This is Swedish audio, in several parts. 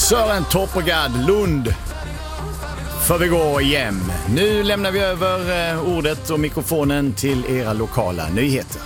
Sören Toppergaard Lund för vi går igen. Nu lämnar vi över ordet och mikrofonen till era lokala nyheter.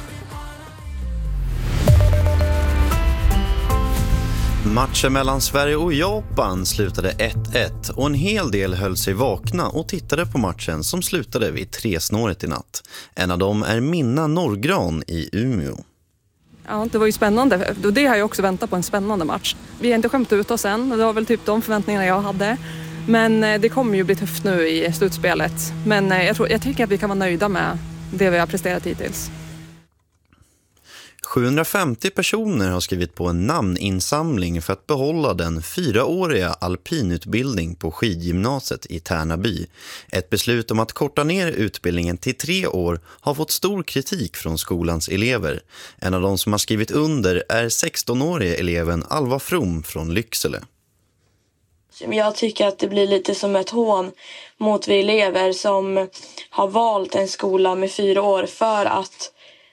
Matchen mellan Sverige och Japan slutade 1-1 och en hel del höll sig vakna och tittade på matchen som slutade vid 3-snåret i natt. En av dem är Minna Norrgran i Umeå. Ja, det var ju spännande. Det har jag också väntat på, en spännande match. Vi har inte skämt ut oss än och det var väl typ de förväntningarna jag hade. Men det kommer ju bli tufft nu i slutspelet. Men jag tycker att vi kan vara nöjda med det vi har presterat hittills. 750 personer har skrivit på en namninsamling för att behålla den 4-åriga alpinutbildning på skidgymnasiet i Tärnaby. Ett beslut om att korta ner utbildningen till 3 år har fått stor kritik från skolans elever. En av de som har skrivit under är 16-åriga eleven Alva From från Lycksele. Jag tycker att det blir lite som ett hån mot vi elever som har valt en skola med 4 år för att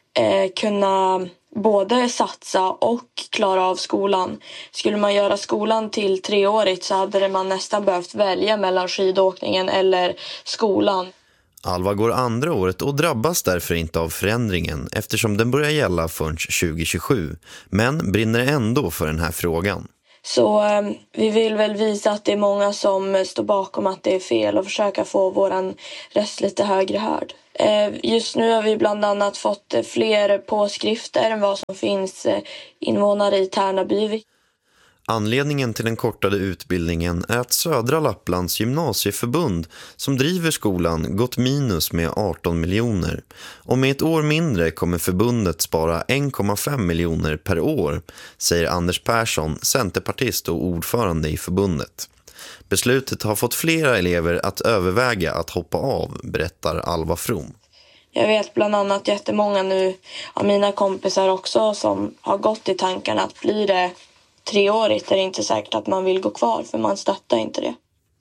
kunna både satsa och klara av skolan. Skulle man göra skolan till 3-årigt så hade man nästan behövt välja mellan skidåkningen eller skolan. Alva går andra året och drabbas därför inte av förändringen eftersom den börjar gälla förrän 2027, men brinner ändå för den här frågan. Så vi vill väl visa att det är många som står bakom att det är fel och försöka få våran röst lite högre hörd. Just nu har vi bland annat fått fler påskrifter än vad som finns invånare i Tärnaby. Anledningen till den kortade utbildningen är att Södra Lapplands gymnasieförbund som driver skolan gått minus med 18 miljoner. Och med ett år mindre kommer förbundet spara 1,5 miljoner per år, säger Anders Persson, centerpartist och ordförande i förbundet. Beslutet har fått flera elever att överväga att hoppa av, berättar Alva From. Jag vet bland annat jättemånga nu av mina kompisar också som har gått i tankarna att blir det 3-årigt är det inte säkert att man vill gå kvar för man stöttar inte det.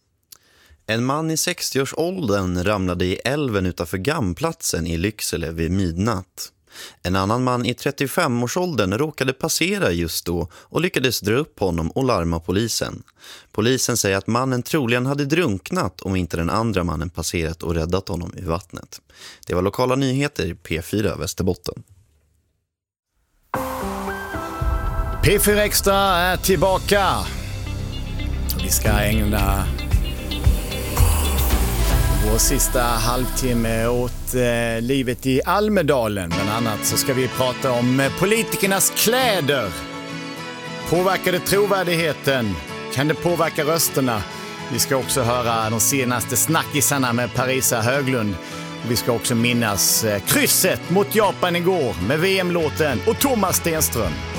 En man i 60-årsåldern ramlade i älven utanför Gamplatsen i Lycksele vid midnatt. En annan man i 35-årsåldern råkade passera just då och lyckades dra upp honom och larma polisen. Polisen säger att mannen troligen hade drunknat om inte den andra mannen passerat och räddat honom i vattnet. Det var lokala nyheter i P4 Västerbotten. P4 Extra är tillbaka. Vi ska ägna vår sista halvtimme åt livet i Almedalen. Bland annat så ska vi prata om politikernas kläder. Påverkar det trovärdigheten? Kan det påverka rösterna? Vi ska också höra de senaste snackisarna med Parisa Höglund. Och vi ska också minnas krysset mot Japan igår med VM-låten och Thomas Stenström.